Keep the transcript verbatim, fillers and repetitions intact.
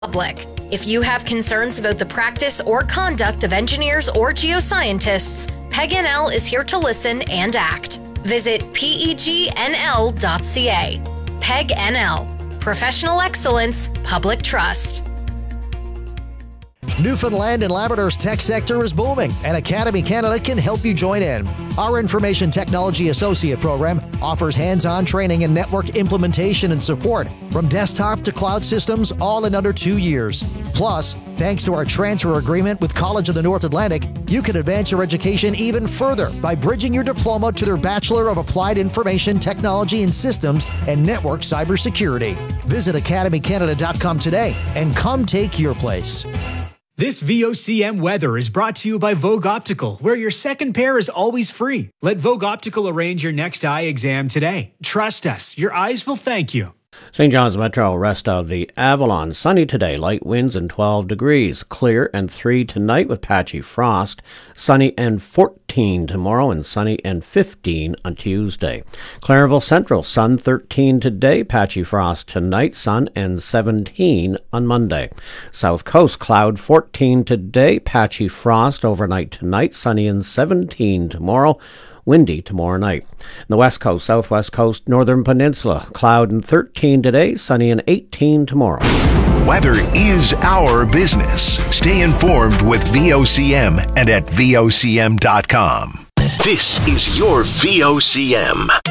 Public. If you have concerns about the practice or conduct of engineers or geoscientists, P E G N L is here to listen and act. Visit P E G N L dot C A. P E G N L. Professional excellence, public trust. Newfoundland and Labrador's tech sector is booming, and Academy Canada can help you join in. Our Information Technology Associate program offers hands-on training in network implementation and support, from desktop to cloud systems, all in under two years. Plus, thanks to our transfer agreement with College of the North Atlantic, you can advance your education even further by bridging your diploma to their Bachelor of Applied Information Technology and Systems and Network Cybersecurity. Visit academy canada dot com today and come take your place. This V O C M weather is brought to you by Vogue Optical, where your second pair is always free. Let Vogue Optical arrange your next eye exam today. Trust us, your eyes will thank you. Saint John's Metro, rest of the Avalon. Sunny today, light winds and twelve degrees. Clear and three tonight with patchy frost. Sunny and fourteen tomorrow, and sunny and fifteen on Tuesday. Clarenville Central, sun thirteen today, patchy frost tonight, sun and seventeen on Monday. South Coast, cloud fourteen today, patchy frost overnight tonight, sunny and seventeen tomorrow. Windy tomorrow night. The West Coast, Southwest Coast, Northern Peninsula, cloud and thirteen today, sunny and eighteen tomorrow. Weather is our business. Stay informed with V O C M and at V O C M dot com. This is your V O C M.